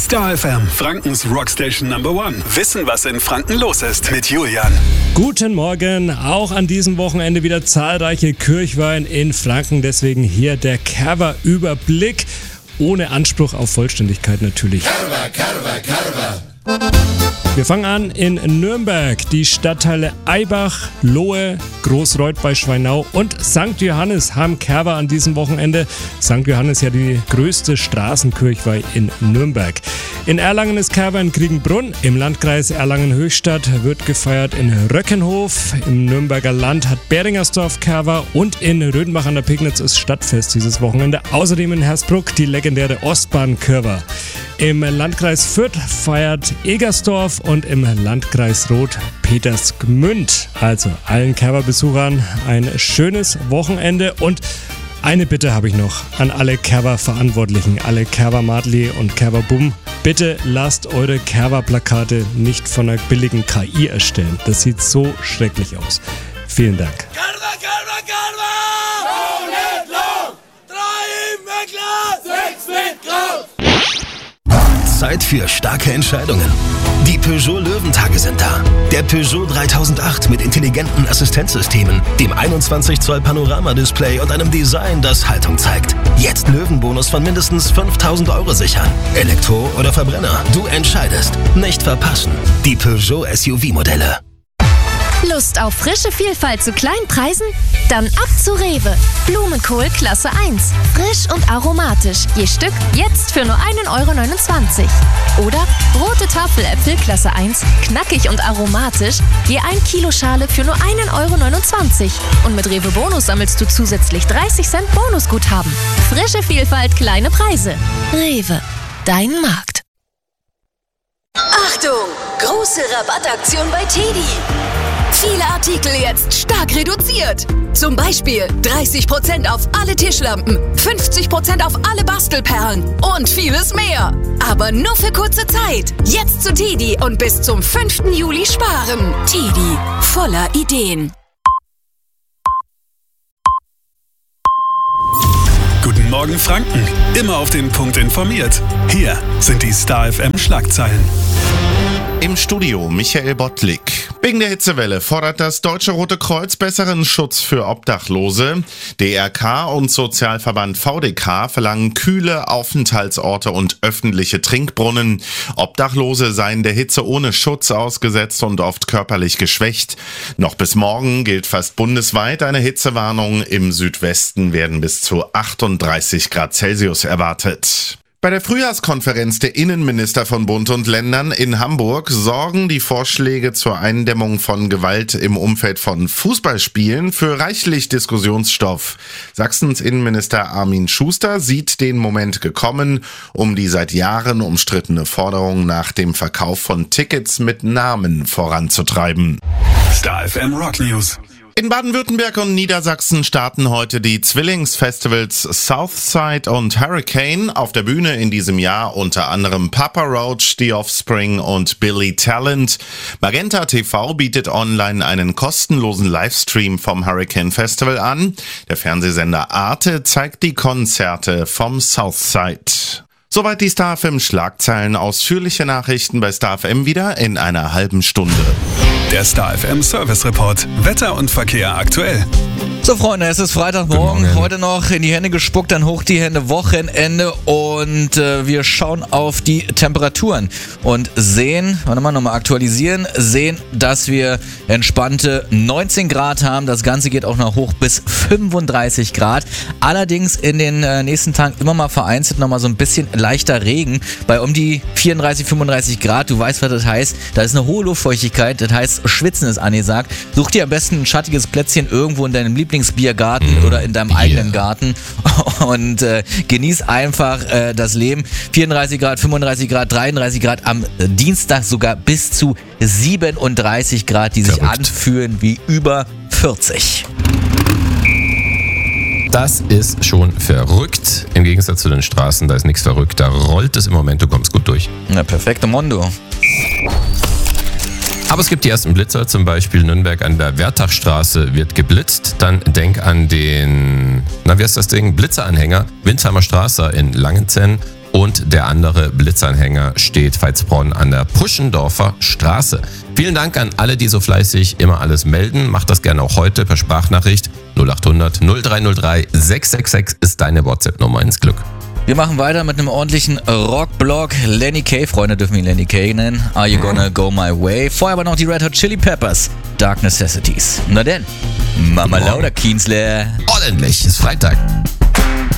Star FM, Frankens Rockstation Number One. Wissen, was in Franken los ist mit Julian. Guten Morgen. Auch an diesem Wochenende wieder zahlreiche Kirchweihen in Franken. Deswegen hier der Kerber-Überblick. Ohne Anspruch auf Vollständigkeit natürlich. Kerber. Wir fangen an in Nürnberg. Die Stadtteile Eibach, Lohe, Großreuth bei Schweinau und St. Johannes haben Kerber an diesem Wochenende. St. Johannes ja die größte Straßenkirchweih in Nürnberg. In Erlangen ist Kerber in Kriegenbrunn. Im Landkreis Erlangen-Höchstadt wird gefeiert in Röckenhof. Im Nürnberger Land hat Beringersdorf Kerber und in Rödenbach an der Pegnitz ist Stadtfest dieses Wochenende. Außerdem in Hersbruck die legendäre Ostbahn Kerber. Im Landkreis Fürth feiert Egersdorf und im Landkreis Roth Petersgmünd. Also allen Kerber-Besuchern ein schönes Wochenende und eine Bitte habe ich noch an alle Kerber-Verantwortlichen, alle Kerber-Madli und Kerber-Bum. Bitte lasst eure Kerber-Plakate nicht von einer billigen KI erstellen. Das sieht so schrecklich aus. Vielen Dank. Kerber! Bau nicht lang! 3 im Glas! 6 mit Kraut! Zeit für starke Entscheidungen. Die Peugeot Löwentage sind da. Der Peugeot 3008 mit intelligenten Assistenzsystemen, dem 21 Zoll Panorama-Display und einem Design, das Haltung zeigt. Jetzt Löwenbonus von mindestens 5.000 € sichern. Elektro oder Verbrenner, du entscheidest. Nicht verpassen. Die Peugeot SUV-Modelle. Lust auf frische Vielfalt zu kleinen Preisen? Dann ab zu Rewe. Blumenkohl Klasse 1. Frisch und aromatisch. Je Stück jetzt für nur 1,29 €. Oder rote Tafeläpfel Klasse 1. Knackig und aromatisch. Je 1 Kilo Schale für nur 1,29 €. Und mit Rewe Bonus sammelst du zusätzlich 30 Cent Bonusguthaben. Frische Vielfalt, kleine Preise. Rewe. Dein Markt. Achtung! Große Rabattaktion bei TEDi. Viele Artikel jetzt stark reduziert. Zum Beispiel 30% auf alle Tischlampen, 50% auf alle Bastelperlen und vieles mehr. Aber nur für kurze Zeit. Jetzt zu TEDi und bis zum 5. Juli sparen. TEDi, voller Ideen. Guten Morgen Franken. Immer auf den Punkt informiert. Hier sind die Star FM Schlagzeilen. Im Studio Michael Bottlik. Wegen der Hitzewelle fordert das Deutsche Rote Kreuz besseren Schutz für Obdachlose. DRK und Sozialverband VDK verlangen kühle Aufenthaltsorte und öffentliche Trinkbrunnen. Obdachlose seien der Hitze ohne Schutz ausgesetzt und oft körperlich geschwächt. Noch bis morgen gilt fast bundesweit eine Hitzewarnung. Im Südwesten werden bis zu 38 Grad Celsius erwartet. Bei der Frühjahrskonferenz der Innenminister von Bund und Ländern in Hamburg sorgen die Vorschläge zur Eindämmung von Gewalt im Umfeld von Fußballspielen für reichlich Diskussionsstoff. Sachsens Innenminister Armin Schuster sieht den Moment gekommen, um die seit Jahren umstrittene Forderung nach dem Verkauf von Tickets mit Namen voranzutreiben. Star FM Rock News. In Baden-Württemberg und Niedersachsen starten heute die Zwillingsfestivals Southside und Hurricane. Auf der Bühne in diesem Jahr unter anderem Papa Roach, The Offspring und Billy Talent. Magenta TV bietet online einen kostenlosen Livestream vom Hurricane Festival an. Der Fernsehsender Arte zeigt die Konzerte vom Southside. Soweit die Star FM Schlagzeilen. Ausführliche Nachrichten bei Star FM wieder in einer halben Stunde. Der Star FM Service Report. Wetter und Verkehr aktuell. So Freunde, es ist Freitagmorgen, heute noch in die Hände gespuckt, dann hoch die Hände, Wochenende und wir schauen auf die Temperaturen und sehen, nochmal aktualisieren, sehen, dass wir entspannte 19 Grad haben, das Ganze geht auch noch hoch bis 35 Grad, allerdings in den nächsten Tagen immer mal vereinzelt nochmal so ein bisschen leichter Regen, bei um die 34, 35 Grad, du weißt, was das heißt, da ist eine hohe Luftfeuchtigkeit, das heißt, Schwitzen ist angesagt, such dir am besten ein schattiges Plätzchen irgendwo in deinem Lieblingsbiergarten oder in deinem eigenen Garten und genieß einfach das Leben. 34 Grad, 35 Grad, 33 Grad, am Dienstag sogar bis zu 37 Grad, die sich anfühlen wie über 40. Das ist schon verrückt. Im Gegensatz zu den Straßen, da ist nichts verrückt. Da rollt es im Moment, du kommst gut durch. Na, perfekto Mondo. Aber es gibt die ersten Blitzer, zum Beispiel Nürnberg an der Wertachstraße wird geblitzt. Dann denk an den, wie heißt das Ding? Blitzeranhänger, Windsheimer Straße in Langenzenn. und der andere Blitzanhänger steht Veitsbronn an der Puschendorfer Straße. Vielen Dank an alle, die so fleißig immer alles melden. Macht das gerne auch heute per Sprachnachricht. 0800 0303 666 ist deine WhatsApp-Nummer ins Glück. Wir machen weiter mit einem ordentlichen Rockblock. Lenny Kay, Freunde dürfen ihn Lenny Kay nennen. Are You Gonna Go My Way? Vorher aber noch die Red Hot Chili Peppers. Dark Necessities. Na denn, Mama Lauda Kienzler. Ordentlich, ist Freitag.